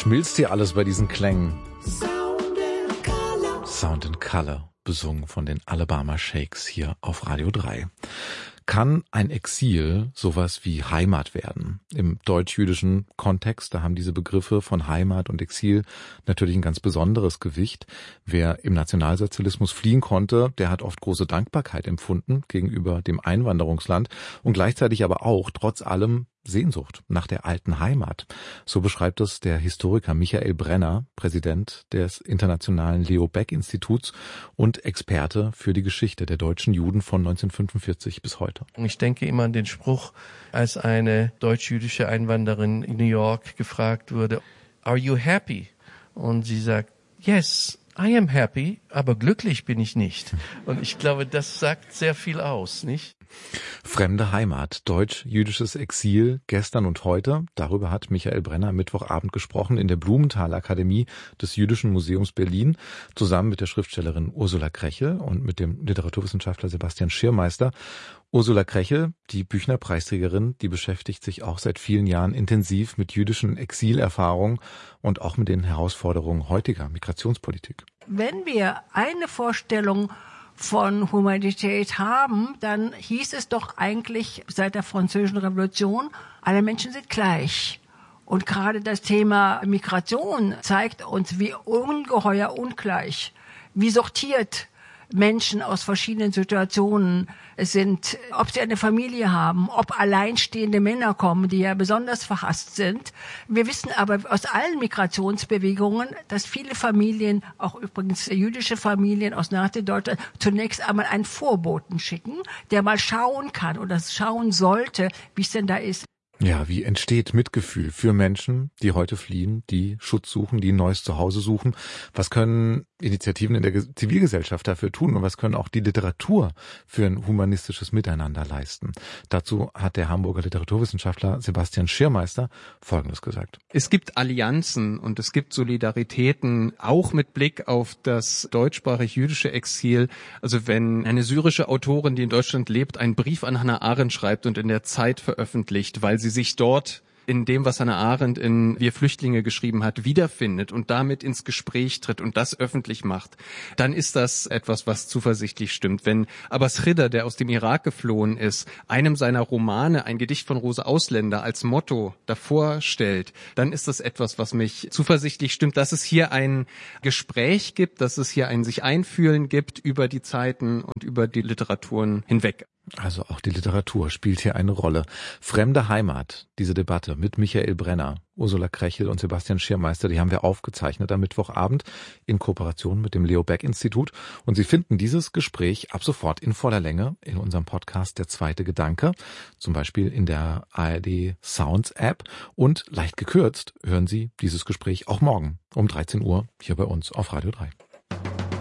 schmilzt hier alles bei diesen Klängen. Sound and Color, besungen von den Alabama Shakes hier auf Radio 3. Kann ein Exil sowas wie Heimat werden? Im deutsch-jüdischen Kontext, da haben diese Begriffe von Heimat und Exil natürlich ein ganz besonderes Gewicht. Wer im Nationalsozialismus fliehen konnte, der hat oft große Dankbarkeit empfunden gegenüber dem Einwanderungsland und gleichzeitig aber auch trotz allem Sehnsucht nach der alten Heimat. So beschreibt es der Historiker Michael Brenner, Präsident des Internationalen Leo Baeck Instituts und Experte für die Geschichte der deutschen Juden von 1945 bis heute. Ich denke immer an den Spruch, als eine deutsch-jüdische Einwanderin in New York gefragt wurde, "Are you happy?" Und sie sagt, "Yes, I am happy, aber glücklich bin ich nicht." Und ich glaube, das sagt sehr viel aus, nicht? Fremde Heimat, deutsch-jüdisches Exil, gestern und heute. Darüber hat Michael Brenner am Mittwochabend gesprochen in der Blumenthal-Akademie des Jüdischen Museums Berlin, zusammen mit der Schriftstellerin Ursula Krechel und mit dem Literaturwissenschaftler Sebastian Schirmeister. Ursula Krechel, die Büchner-Preisträgerin, die beschäftigt sich auch seit vielen Jahren intensiv mit jüdischen Exilerfahrungen und auch mit den Herausforderungen heutiger Migrationspolitik. Wenn wir eine Vorstellung von Humanität haben, dann hieß es doch eigentlich seit der Französischen Revolution, alle Menschen sind gleich. Und gerade das Thema Migration zeigt uns, wie ungeheuer ungleich, wie sortiert Menschen aus verschiedenen Situationen sind, ob sie eine Familie haben, ob alleinstehende Männer kommen, die ja besonders verhasst sind. Wir wissen aber aus allen Migrationsbewegungen, dass viele Familien, auch übrigens jüdische Familien aus Nazi-Deutschland, zunächst einmal einen Vorboten schicken, der mal schauen kann oder schauen sollte, wie es denn da ist. Ja, wie entsteht Mitgefühl für Menschen, die heute fliehen, die Schutz suchen, die ein neues Zuhause suchen? Was können Initiativen in der Zivilgesellschaft dafür tun und was können auch die Literatur für ein humanistisches Miteinander leisten? Dazu hat der Hamburger Literaturwissenschaftler Sebastian Schirmeister Folgendes gesagt. Es gibt Allianzen und es gibt Solidaritäten, auch mit Blick auf das deutschsprachig-jüdische Exil. Also wenn eine syrische Autorin, die in Deutschland lebt, einen Brief an Hannah Arendt schreibt und in der Zeit veröffentlicht, weil sie sich dort in dem, was Hannah Arendt in Wir Flüchtlinge geschrieben hat, wiederfindet und damit ins Gespräch tritt und das öffentlich macht, dann ist das etwas, was zuversichtlich stimmt. Wenn Abbas Ridder, der aus dem Irak geflohen ist, einem seiner Romane ein Gedicht von Rose Ausländer als Motto davor stellt, dann ist das etwas, was mich zuversichtlich stimmt, dass es hier ein Gespräch gibt, dass es hier ein sich einfühlen gibt über die Zeiten und über die Literaturen hinweg. Also auch die Literatur spielt hier eine Rolle. Fremde Heimat, diese Debatte mit Michael Brenner, Ursula Krechel und Sebastian Schirmeister, die haben wir aufgezeichnet am Mittwochabend in Kooperation mit dem Leo Baeck Institut. Und Sie finden dieses Gespräch ab sofort in voller Länge in unserem Podcast Der zweite Gedanke, zum Beispiel in der ARD Sounds App. Und leicht gekürzt hören Sie dieses Gespräch auch morgen um 13 Uhr hier bei uns auf Radio 3.